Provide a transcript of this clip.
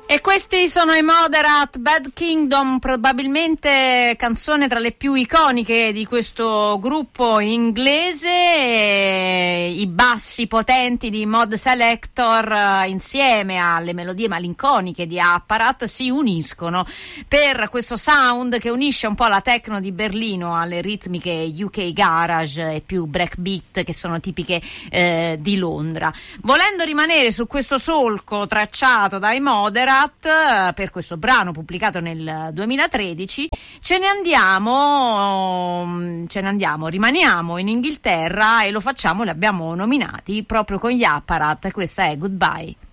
E questi sono i Moderat, Bad Kingdom, probabilmente canzone tra le più iconiche di questo gruppo inglese. I bassi potenti di Mod Selector insieme alle melodie malinconiche di Apparat si uniscono per questo sound che unisce un po' la techno di Berlino alle ritmiche UK garage e più breakbeat che sono tipiche di Londra. Volendo rimanere su questo solco tracciato dai Moderat, per questo brano pubblicato nel 2013, rimaniamo in Inghilterra e lo facciamo, li abbiamo nominati proprio con gli Apparat. Questa è Goodbye.